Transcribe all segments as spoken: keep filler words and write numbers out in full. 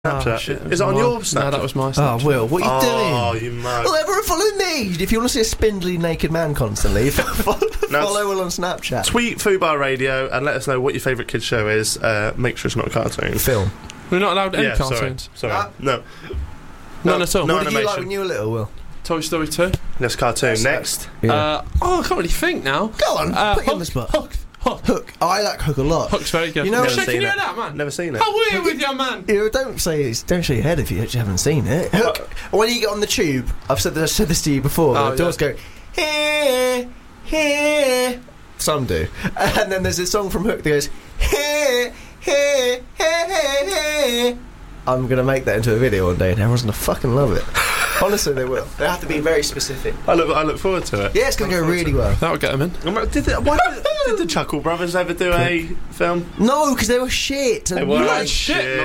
Snapchat. Oh, shit, it Is it on mine. your Snapchat? No, that was my Snapchat. Oh, Will, what are you doing? Oh, you mad. Well, everyone follow me. If you want to see a spindly naked man constantly, follow, Now, follow Will on Snapchat. Tweet Fubar Radio and let us know what your favourite kids show is. Uh, make sure it's not a cartoon. Film. We're not allowed any yeah, cartoons. Sorry, sorry. Uh, no. None no, at all. No What did you like animation. when you were little, Will? Toy Story two. That's cartoon. That's Next. Yeah. Uh, oh, I can't really think now. Go on, Uh, put you on the Hook, spot. Hook, Hook. Hook. Oh, I like Hook a lot. Hook's very good. You know- You're Never shaking seen your it. head out, man. Never seen it. How weird with you, man. You know, don't say don't show your head if you actually haven't seen it. Hook. When you get on the tube, I've said this, said this to you before. Oh, the doors yeah. go here, here. Some do, and then there's a song from Hook that goes here, here, here, here, here. I'm gonna make that into a video one day, and everyone's gonna fucking love it. Honestly, they will. They have to be very specific. I look. I look forward to it. Yeah, it's gonna go really well. That'll get him in. Did the, why did, did the Chuckle Brothers ever do a film? No, because they were shit. They and were you Right, like- shit. shit.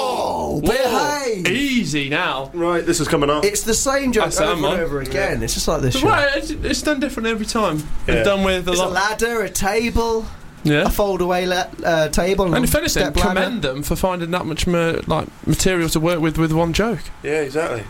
Oh, behave. Easy now. Right, this is coming up. It's the same joke That's that, over and man. over again. It's just like this shit. Right, it's, it's done different every time. Yeah. It's done with a It's a lot. ladder, a table, Yeah. a fold-away la- uh, table, And if a anything, step ladder. commend them for finding that much ma- like material to work with with one joke. Yeah, exactly.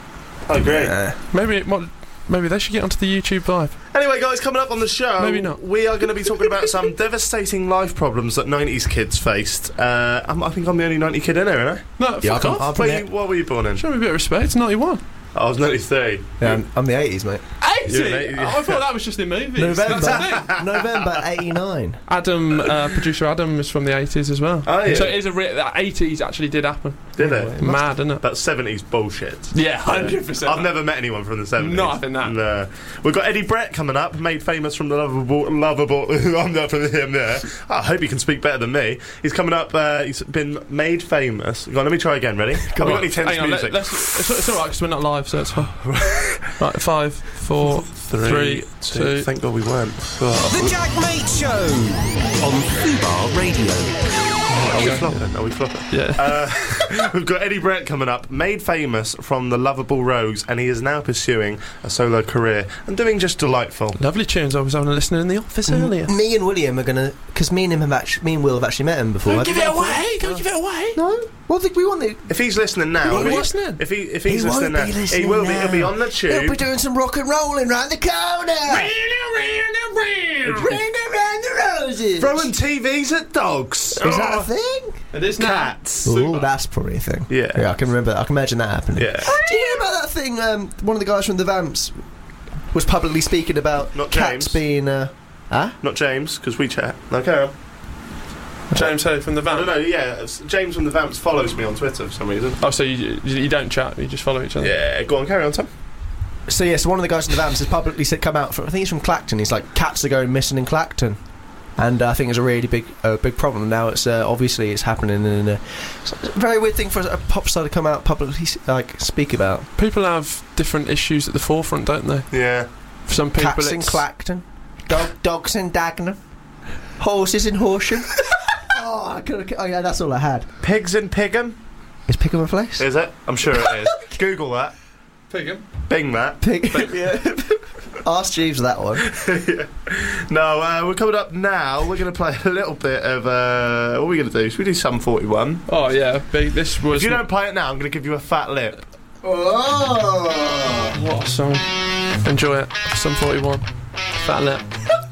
I agree. Yeah. Maybe it, what, maybe they should get onto the YouTube Vibe. Anyway, guys, coming up on the show, Maybe not. we are going to be talking about some devastating life problems that nineties kids faced. Uh, I'm, I think I'm the only ninety kid in here, ain't I? No, Yeah, fuck I off. can- I'll Where put you, what were you born in? Show me a bit of respect. ninety-one. I was ninety-three. Yeah, I'm, I'm the eighties, mate. eighty? You're an eighty, yeah. I thought that was just in movies. November, That's the thing. November eighty-nine. Adam, uh, producer Adam, is from the eighties as well. Oh, yeah. So it is a re- the eighties actually did happen. Did Yeah, it? well, Mad, isn't it? That's seventies bullshit. Yeah, hundred percent. I've never met anyone from the seventies. Not having that. No. We've got Eddie Brett coming up, made famous from the lovable, lovable. I'm not from him there. I hope he can speak better than me. He's coming up. Uh, he's been made famous. Go on, let me try again. Ready? Have we got any tense Hang on, music? let, let's, it's, it's all right because we're not live, so it's fine. Right, five, four, three, two. Thank God we weren't. Oh. The Jack Mate Show on Fubar Radio. Are we flopping? Are we flopping? Yeah. Uh, we've got Eddie Brett coming up, made famous from the Lovable Rogues, and he is now pursuing a solo career and doing just delightful. Lovely tunes. I was having a listening in the office earlier. Me and William are gonna, because me and him have actually, me and Will have actually met him before. Don't Have give you it met him away! Don't give it away! before? No. Well, I think we want the. If he's listening now, He we- won't listening. if he if he's he listening won't now, be listening he will be. now. He'll be on the He'll tube. be doing some rock and rolling round the corner. Ring around the roses. Throwing T Vs at dogs. Is that a thing? It is now. Cats. Oh, that's probably a thing. Yeah. Yeah, I can remember. I can imagine that happening. Yeah. Do you hear about that thing? Um, one of the guys from the Vamps was publicly speaking about Not cats James. being. Uh, huh? Not James, because we chat. Okay. James Ho from the I don't van. know. Yeah, it's- James from the Vamps follows me on Twitter for some reason. Oh, so you, you you don't chat, you just follow each other? Yeah. Go on, carry on, Tom. So yes, one of the guys from the Vamps has publicly said, come out. From, I think he's from Clacton. He's like, cats are going missing in Clacton, and uh, I think it's a really big, uh, big problem. Now it's uh, obviously it's happening, and uh, it's a very weird thing for a pop star to come out publicly like speak about. People have different issues at the forefront, don't they? Yeah. For some people, Cats in it's Clacton, dog, dogs in Dagenham, horses in Horsham. oh, I could, oh yeah, that's all I had. Pigs in Pigham. Is Pickham a place? Is it? I'm sure it is. Google that. Pigham. Bing that. Pig. yeah. Ask Jeeves that one. Yeah. No, uh, we're coming up now. We're going to play a little bit of. Uh, what are we going to do? Should we do Sum forty-one? Oh yeah, big, this was. If you don't play it now, I'm going to give you a fat lip. Oh. What a song. Enjoy it. Some forty-one. Fat lip.